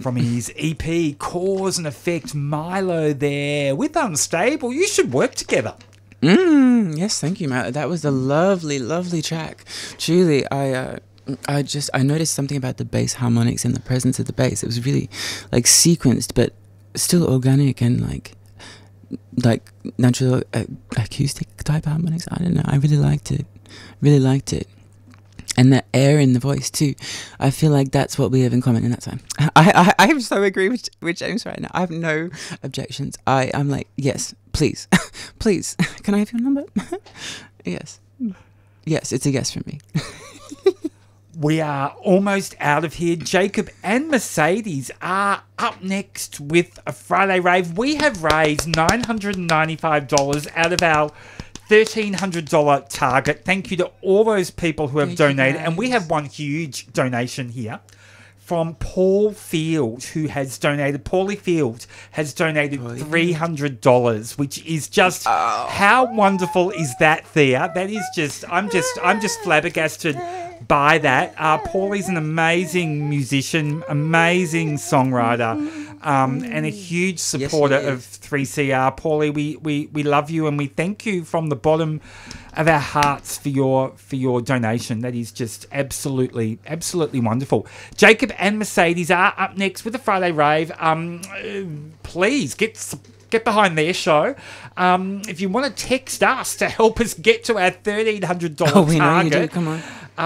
from his EP Cause and Effect, Milo there with Unstable. You should work together. Yes, thank you, Matt. That was a lovely, lovely track. Truly, I noticed something about the bass harmonics and the presence of the bass. It was really like sequenced, but still organic and like natural acoustic type harmonics. I don't know. I really liked it. Really liked it. And the air in the voice too. I feel like that's what we have in common in that time. I so agree with James right now. I have no objections. I'm like, yes, please. Please. Can I have your number? Yes. Yes, it's a yes from me. We are almost out of here. Jacob and Mercedes are up next with a Friday rave. We have raised $995 out of our $1,300 target. Thank you to all those people who have donated. And we have one huge donation here from Paul Field, who has donated. Paulie Field has donated $300, which is just how wonderful is that, Thea? That is just I'm just flabbergasted by that. Paulie's an amazing musician, amazing songwriter, and a huge supporter of 3CR. Paulie, we love you and we thank you from the bottom of our hearts for your donation. That is just absolutely wonderful. Jacob and Mercedes are up next with the Friday rave. Please get behind their show. If you want to text us to help us get to our $1,300 target. We know you do. Come on.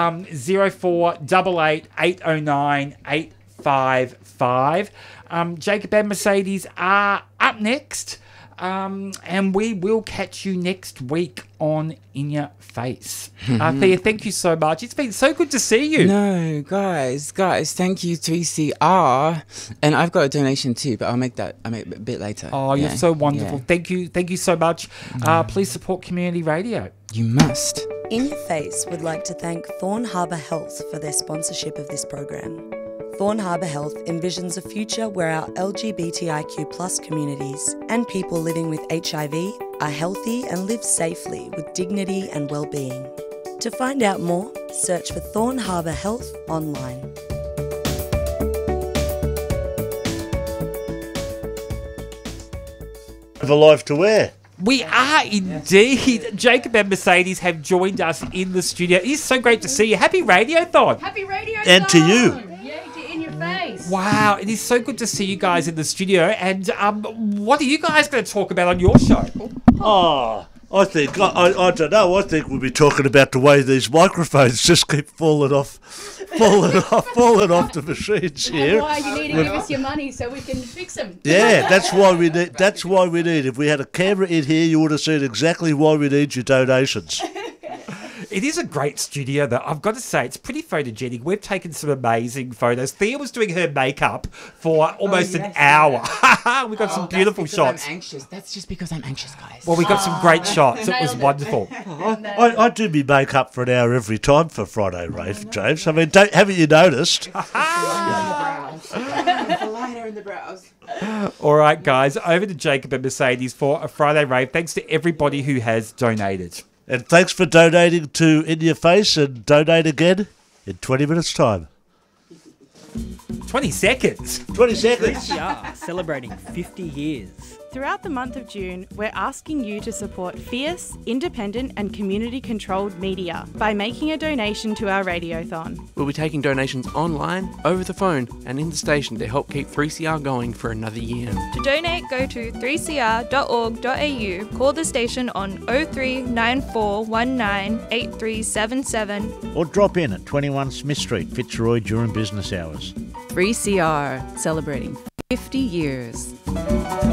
0488 809 855. Jacob and Mercedes are up next. And we will catch you next week on In Your Face. Thea, thank you so much. It's been so good to see you. No, guys, thank you, 3CR. And I've got a donation too, but I'll make it a bit later. Oh, you're so wonderful. Yeah. Thank you so much. Please support community radio. You must. In Your Face would like to thank Thorn Harbour Health for their sponsorship of this program. Thorn Harbour Health envisions a future where our LGBTIQ+ communities and people living with HIV are healthy and live safely with dignity and well-being. To find out more, search for Thorn Harbour Health online. Have a life to wear. We are indeed. Jacob and Mercedes have joined us in the studio. It is so great to see you. Happy Radiothon. Happy Radiothon. And to you. In Your Face. Wow, it is so good to see you guys in the studio. And what are you guys going to talk about on your show? Oh, I don't know. I think we'll be talking about the way these microphones just keep falling off the machines here. Why you need to give us your money so we can fix them. Yeah, that's why we need. If we had a camera in here, you would have seen exactly why we need your donations. It is a great studio, though. I've got to say, it's pretty photogenic. We've taken some amazing photos. Thea was doing her makeup for almost an hour. We got some beautiful shots. I'm anxious. That's just because I'm anxious, guys. Well, we got some great shots. It was wonderful. I do my makeup for an hour every time for Friday Rave, James. I mean, haven't you noticed? The liner in the brows. All right, guys, over to Jacob and Mercedes for a Friday Rave. Thanks to everybody who has donated. And thanks for donating to In Your Face, and donate again in 20 minutes' time. 20 seconds? 20 seconds. We are celebrating 50 years. Throughout the month of June, we're asking you to support fierce, independent and community-controlled media by making a donation to our Radiothon. We'll be taking donations online, over the phone and in the station to help keep 3CR going for another year. To donate, go to 3cr.org.au, call the station on 0394198377 or drop in at 21 Smith Street, Fitzroy during business hours. 3CR, celebrating 50 years.